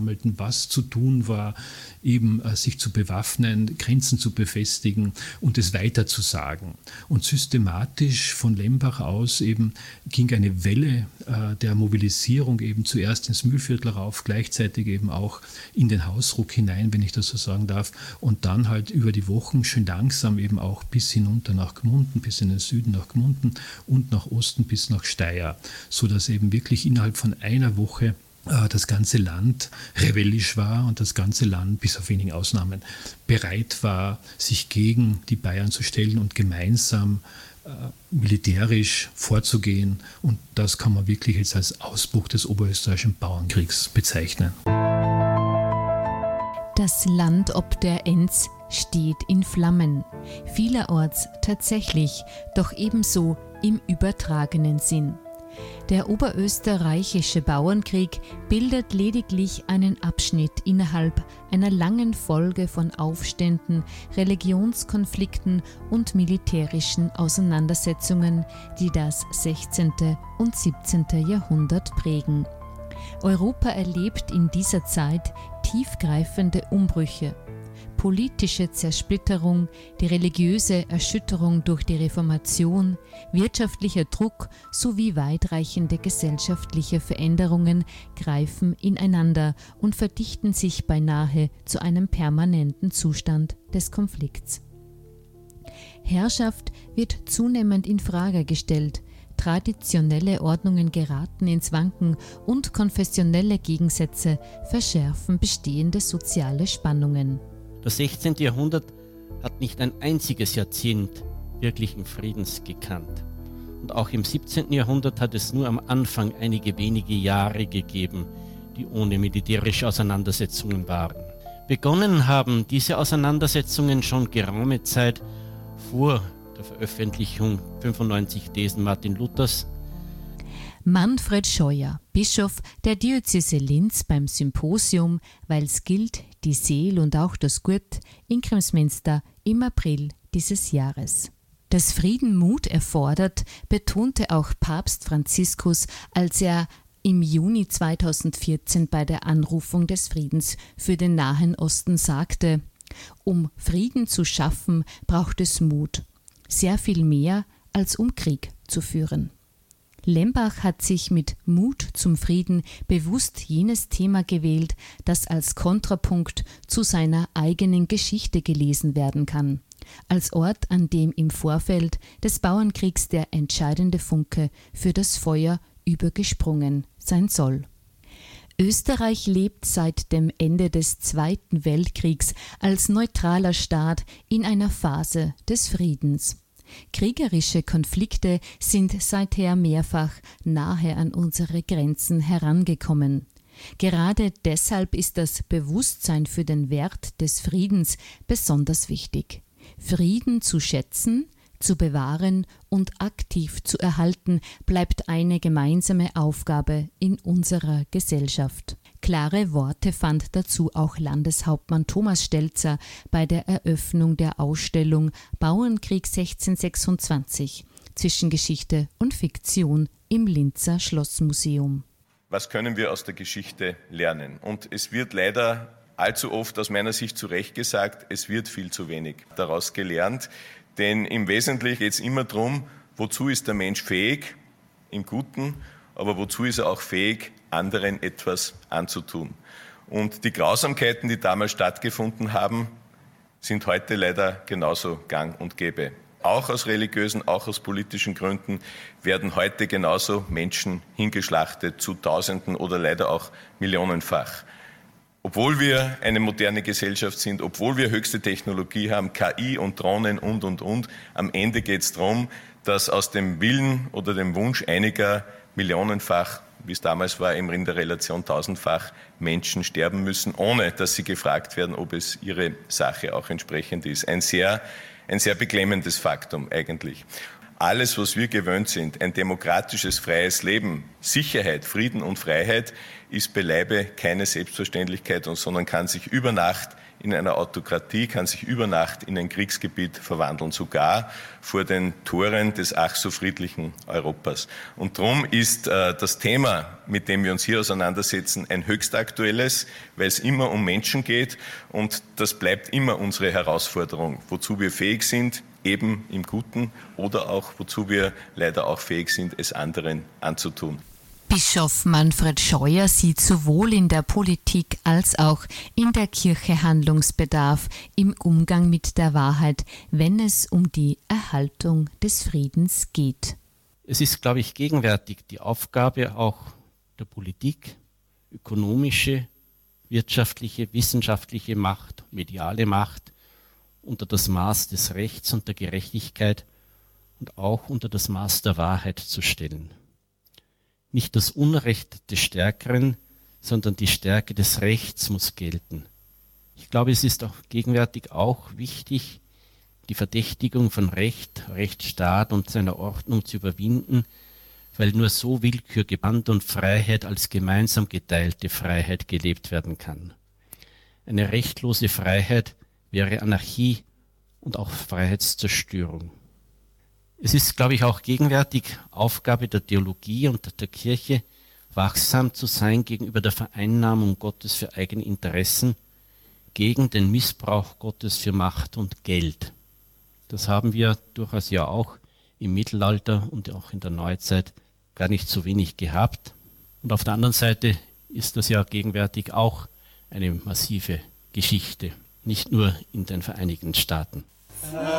Was zu tun war, eben sich zu bewaffnen, Grenzen zu befestigen und es weiterzusagen. Und systematisch von Lembach aus eben ging eine Welle der Mobilisierung eben zuerst ins Mühlviertel rauf, gleichzeitig eben auch in den Hausruck hinein, wenn ich das so sagen darf, und dann halt über die Wochen schön langsam eben auch bis hinunter nach Gmunden, bis in den Süden nach Gmunden und nach Osten bis nach Steyr, sodass eben wirklich innerhalb von einer Woche das ganze Land rebellisch war und das ganze Land, bis auf wenige Ausnahmen, bereit war, sich gegen die Bayern zu stellen und gemeinsam militärisch vorzugehen. Und das kann man wirklich jetzt als Ausbruch des Oberösterreichischen Bauernkriegs bezeichnen. Das Land ob der Enns steht in Flammen. Vielerorts tatsächlich, doch ebenso im übertragenen Sinn. Der oberösterreichische Bauernkrieg bildet lediglich einen Abschnitt innerhalb einer langen Folge von Aufständen, Religionskonflikten und militärischen Auseinandersetzungen, die das 16. und 17. Jahrhundert prägen. Europa erlebt in dieser Zeit tiefgreifende Umbrüche. Politische Zersplitterung, die religiöse Erschütterung durch die Reformation, wirtschaftlicher Druck sowie weitreichende gesellschaftliche Veränderungen greifen ineinander und verdichten sich beinahe zu einem permanenten Zustand des Konflikts. Herrschaft wird zunehmend in Frage gestellt, traditionelle Ordnungen geraten ins Wanken und konfessionelle Gegensätze verschärfen bestehende soziale Spannungen. Das 16. Jahrhundert hat nicht ein einziges Jahrzehnt wirklichen Friedens gekannt. Und auch im 17. Jahrhundert hat es nur am Anfang einige wenige Jahre gegeben, die ohne militärische Auseinandersetzungen waren. Begonnen haben diese Auseinandersetzungen schon geraume Zeit vor der Veröffentlichung 95 Thesen Martin Luthers. Manfred Scheuer, Bischof der Diözese Linz beim Symposium Weil's gilt, die Seel und auch das Gut in Kremsmünster im April dieses Jahres. Dass Frieden Mut erfordert, betonte auch Papst Franziskus, als er im Juni 2014 bei der Anrufung des Friedens für den Nahen Osten sagte: Um Frieden zu schaffen, braucht es Mut, sehr viel mehr als um Krieg zu führen. Lembach hat sich mit Mut zum Frieden bewusst jenes Thema gewählt, das als Kontrapunkt zu seiner eigenen Geschichte gelesen werden kann, als Ort, an dem im Vorfeld des Bauernkriegs der entscheidende Funke für das Feuer übergesprungen sein soll. Österreich lebt seit dem Ende des Zweiten Weltkriegs als neutraler Staat in einer Phase des Friedens. Kriegerische Konflikte sind seither mehrfach nahe an unsere Grenzen herangekommen. Gerade deshalb ist das Bewusstsein für den Wert des Friedens besonders wichtig. Frieden zu schätzen, zu bewahren und aktiv zu erhalten, bleibt eine gemeinsame Aufgabe in unserer Gesellschaft. Klare Worte fand dazu auch Landeshauptmann Thomas Stelzer bei der Eröffnung der Ausstellung Bauernkrieg 1626 zwischen Geschichte und Fiktion im Linzer Schlossmuseum. Was können wir aus der Geschichte lernen? Und es wird leider allzu oft aus meiner Sicht zu Recht gesagt, es wird viel zu wenig daraus gelernt. Denn im Wesentlichen geht es immer darum, wozu ist der Mensch fähig, im Guten, aber wozu ist er auch fähig, anderen etwas anzutun. Und die Grausamkeiten, die damals stattgefunden haben, sind heute leider genauso gang und gäbe. Auch aus religiösen, auch aus politischen Gründen werden heute genauso Menschen hingeschlachtet, zu Tausenden oder leider auch millionenfach. Obwohl wir eine moderne Gesellschaft sind, obwohl wir höchste Technologie haben, KI und Drohnen und, am Ende geht es darum, dass aus dem Willen oder dem Wunsch einiger millionenfach, wie es damals war, in der Relation tausendfach Menschen sterben müssen, ohne dass sie gefragt werden, ob es ihre Sache auch entsprechend ist. Ein sehr beklemmendes Faktum eigentlich. alles, was wir gewöhnt sind, ein demokratisches, freies Leben, Sicherheit, Frieden und Freiheit, ist beileibe keine Selbstverständlichkeit, sondern kann sich über Nacht in einer Autokratie, kann sich über Nacht in ein Kriegsgebiet verwandeln, sogar vor den Toren des ach so friedlichen Europas. Und darum ist das Thema, mit dem wir uns hier auseinandersetzen, ein höchst aktuelles, weil es immer um Menschen geht und das bleibt immer unsere Herausforderung, wozu wir fähig sind, eben im Guten oder auch wozu wir leider auch fähig sind, es anderen anzutun. Bischof Manfred Scheuer sieht sowohl in der Politik als auch in der Kirche Handlungsbedarf im Umgang mit der Wahrheit, wenn es um die Erhaltung des Friedens geht. Es ist, glaube ich, gegenwärtig die Aufgabe auch der Politik, ökonomische, wirtschaftliche, wissenschaftliche Macht, mediale Macht unter das Maß des Rechts und der Gerechtigkeit und auch unter das Maß der Wahrheit zu stellen. Nicht das Unrecht des Stärkeren, sondern die Stärke des Rechts muss gelten. Ich glaube, es ist auch gegenwärtig auch wichtig, die Verdächtigung von Recht, Rechtsstaat und seiner Ordnung zu überwinden, weil nur so Willkür gebannt und Freiheit als gemeinsam geteilte Freiheit gelebt werden kann. Eine rechtlose Freiheit wäre Anarchie und auch Freiheitszerstörung. Es ist, glaube ich, auch gegenwärtig Aufgabe der Theologie und der Kirche, wachsam zu sein gegenüber der Vereinnahmung Gottes für eigene Interessen, gegen den Missbrauch Gottes für Macht und Geld. Das haben wir durchaus ja auch im Mittelalter und auch in der Neuzeit gar nicht so wenig gehabt. Und auf der anderen Seite ist das ja gegenwärtig auch eine massive Geschichte, nicht nur in den Vereinigten Staaten.